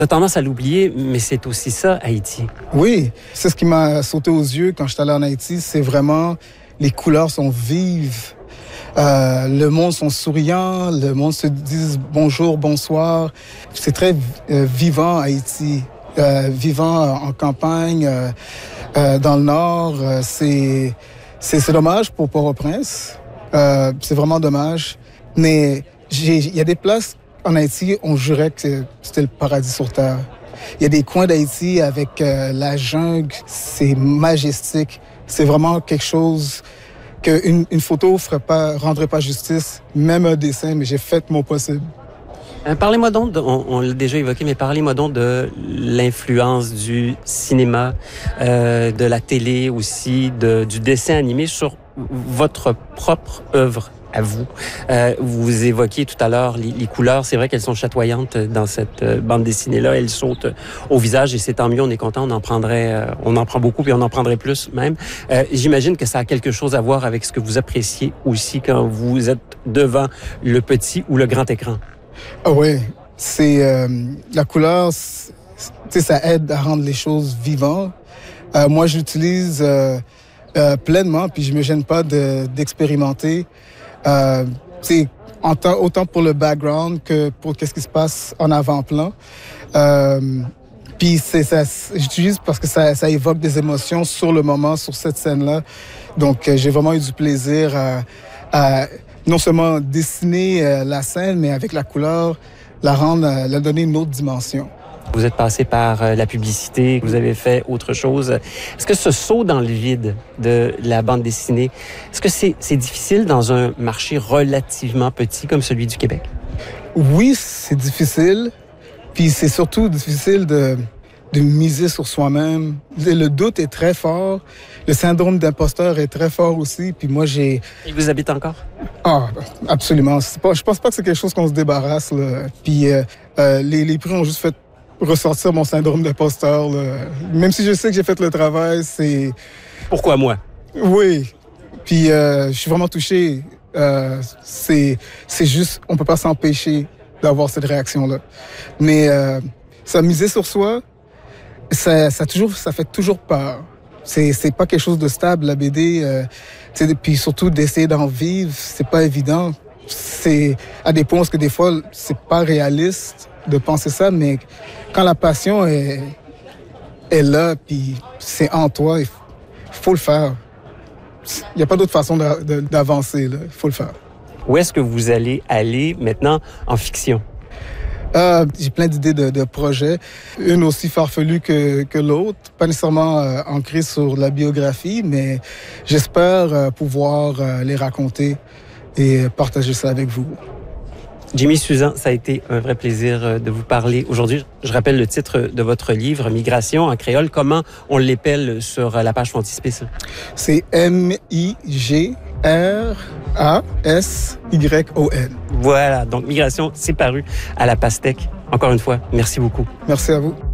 On a tendance à l'oublier, mais c'est aussi ça, Haïti. Oui, c'est ce qui m'a sauté aux yeux quand je suis allé en Haïti. C'est vraiment, les couleurs sont vives. Le monde sont souriants, le monde se dit bonjour, bonsoir. C'est très vivant, Haïti. Vivant en campagne, dans le nord. C'est dommage pour Port-au-Prince. C'est vraiment dommage. Mais il y a des places en Haïti, on jurait que c'était le paradis sur Terre. Il y a des coins d'Haïti avec la jungle, c'est majestique. C'est vraiment quelque chose qu'une photo rendrait pas justice, même un dessin, mais j'ai fait mon possible. Parlez-moi donc, on l'a déjà évoqué, mais parlez-moi donc de l'influence du cinéma, de la télé aussi, du dessin animé sur votre propre œuvre à vous. Vous évoquiez tout à l'heure les couleurs. C'est vrai qu'elles sont chatoyantes dans cette bande dessinée-là. Elles sautent au visage et c'est tant mieux. On est content. On en prend beaucoup puis on en prendrait plus même. J'imagine que ça a quelque chose à voir avec ce que vous appréciez aussi quand vous êtes devant le petit ou le grand écran. Ah oui, c'est la couleur, ça aide à rendre les choses vivantes. Moi, j'utilise pleinement, puis je me gêne pas d'expérimenter. Autant pour le background que pour qu'est-ce qui se passe en avant-plan. Puis j'utilise parce que ça évoque des émotions sur le moment, sur cette scène-là. Donc, j'ai vraiment eu du plaisir à non seulement dessiner la scène, mais avec la couleur, la donner une autre dimension. Vous êtes passé par la publicité, vous avez fait autre chose. Est-ce que ce saut dans le vide de la bande dessinée, est-ce que c'est difficile dans un marché relativement petit comme celui du Québec? Oui, c'est difficile. Puis c'est surtout difficile de miser sur soi-même. Le doute est très fort. Le syndrome d'imposteur est très fort aussi. Puis moi, Il vous habite encore? Ah, absolument. Je pense pas que c'est quelque chose qu'on se débarrasse, là. Puis les prix ont juste fait ressortir mon syndrome d'imposteur, là. Même si je sais que j'ai fait le travail, c'est... Pourquoi moi? Oui. Puis je suis vraiment touché. C'est juste, on peut pas s'empêcher d'avoir cette réaction-là. Mais ça miser sur soi, ça fait toujours peur. C'est pas quelque chose de stable, la BD. Puis surtout, d'essayer d'en vivre, c'est pas évident. C'est à des points où des fois, c'est pas réaliste de penser ça, mais quand la passion est là, puis c'est en toi, il faut le faire. Il n'y a pas d'autre façon d'avancer, là. Il faut le faire. Où est-ce que vous allez aller maintenant en fiction? J'ai plein d'idées de projets, une aussi farfelue que l'autre, pas nécessairement ancrée sur la biographie, mais j'espère pouvoir les raconter et partager ça avec vous. Jimmy Suzan, ça a été un vrai plaisir de vous parler aujourd'hui. Je rappelle le titre de votre livre, Migration en créole. Comment on l'épelle sur la page frontispice? C'est MIGRASYON. Voilà, donc Migration, c'est paru à la Pastèque. Encore une fois, merci beaucoup. Merci à vous.